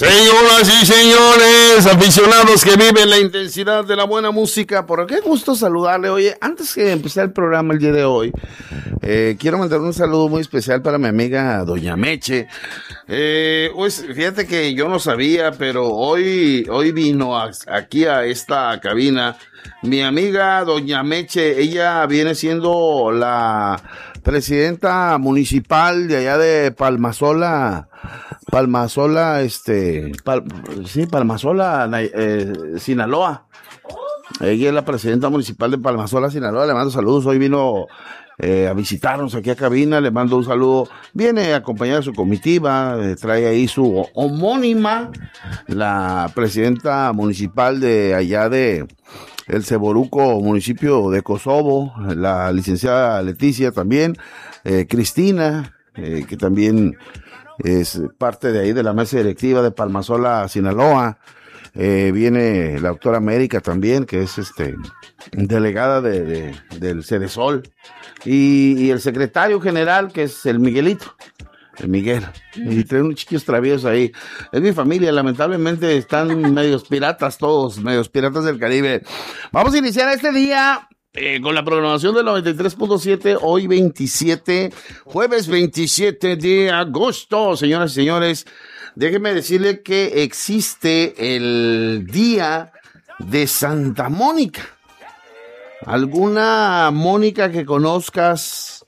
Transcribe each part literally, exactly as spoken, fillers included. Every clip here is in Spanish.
Señoras y señores, aficionados que viven la intensidad de la buena música, por qué gusto saludarle. Oye, antes que empezar el programa el día de hoy, eh, quiero mandar un saludo muy especial para mi amiga Doña Meche. Eh, pues fíjate que yo no sabía, pero hoy, hoy vino a, aquí a esta cabina mi amiga Doña Meche. Ella viene siendo la presidenta municipal de allá de Palmasola. Palmasola, este, Pal, sí, Palmasola, eh, Sinaloa. Ella es la presidenta municipal de Palmasola, Sinaloa. Le mando saludos. Hoy vino eh, a visitarnos aquí a cabina. Le mando un saludo. Viene acompañada de su comitiva. Eh, trae ahí su homónima, la presidenta municipal de allá de el Ceboruco, municipio de Kosovo. La licenciada Leticia también. Eh, Cristina, eh, que también es parte de ahí de la mesa directiva de Palmasola, Sinaloa. Eh, viene la doctora América también, que es este delegada de, de del Cedesol, y, y el secretario general, que es el Miguelito, el Miguel, y traen unos chiquillos traviesos ahí. Es mi familia, lamentablemente están medios piratas todos, medios piratas del Caribe. Vamos a iniciar este día Eh, con la programación del noventa y tres punto siete, hoy veintisiete, jueves veintisiete de agosto. Señoras y señores, déjenme decirle que existe el Día de Santa Mónica. ¿Alguna Mónica que conozcas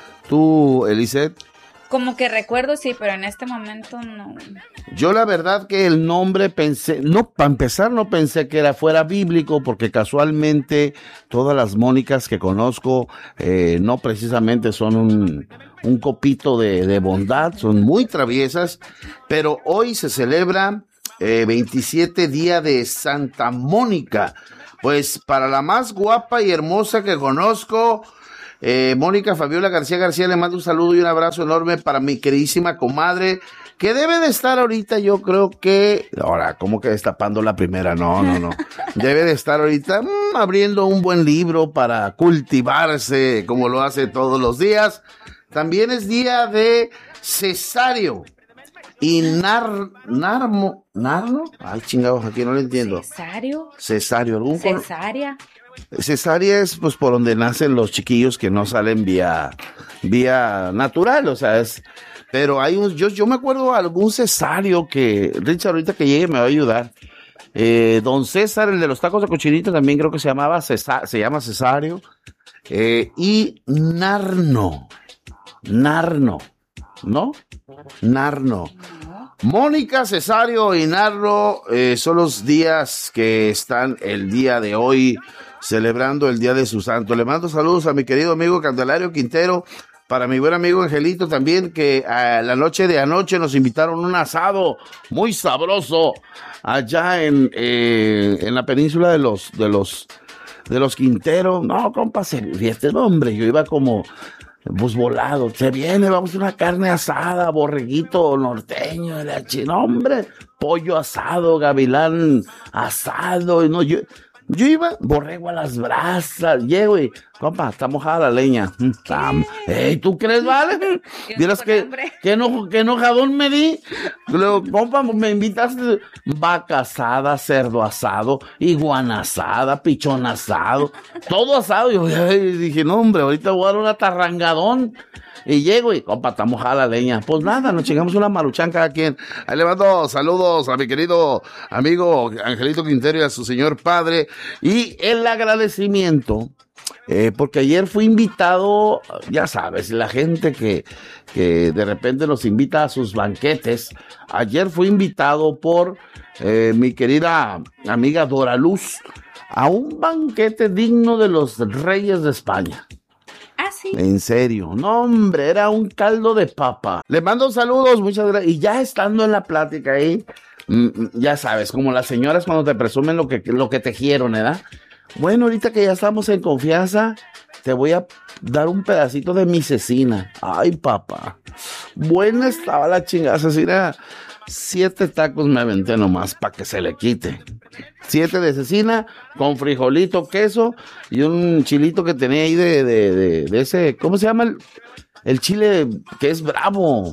tú, Eliseth? Como que recuerdo, sí, pero en este momento no. Yo la verdad que el nombre pensé, no, para empezar no pensé que era fuera bíblico, porque casualmente todas las Mónicas que conozco eh, no precisamente son un, un copito de, de bondad, son muy traviesas, pero hoy se celebra eh, veintisiete Día de Santa Mónica. Pues para la más guapa y hermosa que conozco, Eh, Mónica Fabiola García García, le mando un saludo y un abrazo enorme para mi queridísima comadre, que debe de estar ahorita, yo creo que, ahora, ¿cómo que destapando la primera? No, no, no, debe de estar ahorita mmm, abriendo un buen libro para cultivarse, como lo hace todos los días. También es día de Cesario y Nar, Narmo, Narno, ay chingados, aquí no lo entiendo. ¿Cesario? Cesario, algún Cesárea. Cesárea es pues por donde nacen los chiquillos que no salen vía vía natural, o sea, es, pero hay un, yo, yo me acuerdo de algún cesario que, Richard, ahorita que llegue me va a ayudar. Eh, don César, el de los tacos de cochinita, también creo que se llamaba César, se llama Cesario. Eh, y Narno, Narno, ¿no? Narno. Mónica, Cesario y Narno eh, son los días que están el día de hoy celebrando el día de su santo. Le mando saludos a mi querido amigo Candelario Quintero, para mi buen amigo Angelito también, que a la noche de anoche nos invitaron a un asado muy sabroso allá en eh, en la península de los de los de los Quintero. No, compa, este nombre, yo iba como pues volado, se viene, vamos a una carne asada, borreguito norteño, la chino, hombre, pollo asado, gavilán asado, y no, yo, yo iba, borrego a las brasas, llego y, compa, está mojada la leña. Ey, ¿tú crees, vale? Vieras que, que, no, que enojadón me di. Luego, compa, me invitaste vaca asada, cerdo asado, iguana asada, pichón asado, todo asado. Yo ay, dije, no, hombre, ahorita voy a dar una tarrangadón. Y llego y, compa, está mojada la leña. Pues nada, nos chingamos una maruchan cada quien. Ahí le mando saludos a mi querido amigo Angelito Quintero y a su señor padre. Y el agradecimiento, eh, porque ayer fui invitado, ya sabes, la gente que, que de repente nos invita a sus banquetes. Ayer fui invitado por eh, mi querida amiga Dora Luz a un banquete digno de los reyes de España. Ah, sí. En serio, no hombre, era un caldo de papa. Le mando saludos, muchas gracias. Y ya estando en la plática ahí, mm, ya sabes, como las señoras cuando te presumen lo que, lo que tejieron, ¿verdad? Bueno, ahorita que ya estamos en confianza, te voy a dar un pedacito de mi cecina. Ay, papá. Buena estaba la chingada cecina. Siete tacos me aventé nomás para que se le quite. Siete de cecina con frijolito, queso y un chilito que tenía ahí de, de, de, de ese, ¿cómo se llama? El, el chile que es bravo.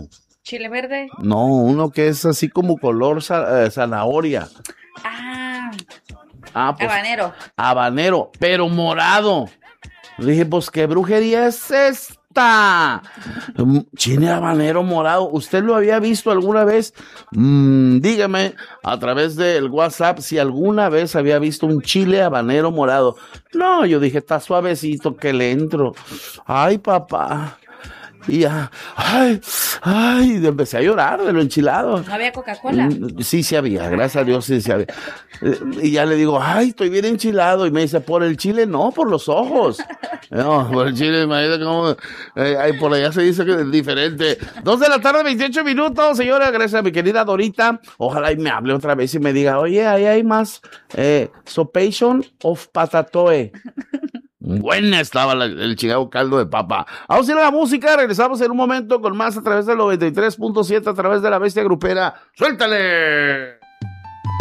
Chile verde. No, uno que es así como color za- eh, zanahoria. Ah, Ah, pues, habanero. habanero, pero morado. Dije, pues, ¿qué brujería es esta? Mm, Chile habanero morado. ¿Usted lo había visto alguna vez? Mm, dígame a través del WhatsApp si alguna vez había visto un chile habanero morado. No, yo dije, está suavecito que le entro. Ay, papá. Y ya, ay, ay, empecé a llorar de lo enchilado. ¿No había Coca-Cola? Mm, Sí, sí había, gracias a Dios sí, sí había. Eh, Y ya le digo, ay, estoy bien enchilado. Y me dice, por el chile, no, por los ojos. No, por el chile, imagínate cómo, eh, ay, por allá se dice que es diferente. Dos de la tarde, veintiocho minutos, señora, gracias a mi querida Dorita. Ojalá y me hable otra vez y me diga, oye, ahí hay más, eh, sopation of patatoe. Buena estaba la- el chingado caldo de papa. Vamos a ir a la música, regresamos en un momento con más a través del noventa y tres punto siete, a través de la bestia grupera. ¡Suéltale!